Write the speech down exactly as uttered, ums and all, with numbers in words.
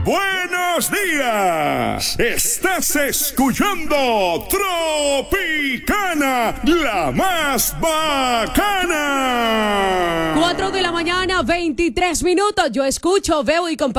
Buenos días. Estás escuchando Tropicana, la más bacana. Cuatro de la mañana, veintitrés minutos. Yo escucho, veo y comparto